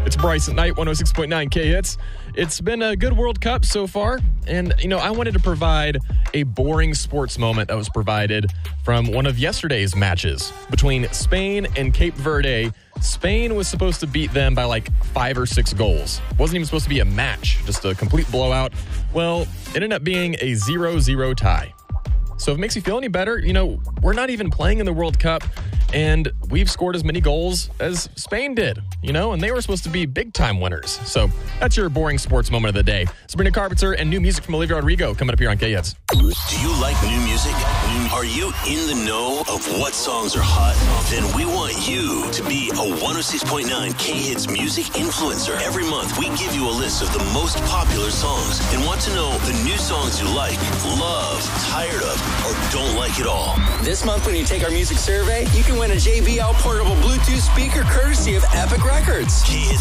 It's Bryce at Night, 106.9 K-Hits. It's been a good World Cup so far, and, I wanted to provide a boring sports moment that was provided from one of yesterday's matches between Spain and Cape Verde. Spain was supposed to beat them by like 5 or 6 goals. Wasn't even supposed to be a match, just a complete blowout. Well, it ended up being a 0-0 tie. So if it makes you feel any better, we're not even playing in the World Cup, and we've scored as many goals as Spain did, and they were supposed to be big-time winners. So that's your boring sports moment of the day. Sabrina Carpenter and new music from Olivia Rodrigo coming up here on K-Hits. Do you like new music? Are you in the know of what songs are hot? Then we want you to be a 106.9 K-Hits music influencer. Every month, we give you a list of the most popular songs and want to know the new songs you like, love, tired of, or don't like at all. This month, when you take our music survey, you can win a JBL portable Bluetooth speaker courtesy of Epic Records. K-Hits